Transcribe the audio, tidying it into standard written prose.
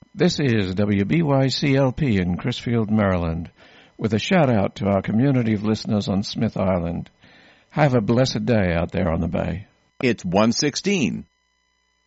This is WBYCLP in Crisfield, Maryland, with a shout-out to our community of listeners on Smith Island. Have a blessed day out there on the bay. It's 1:16.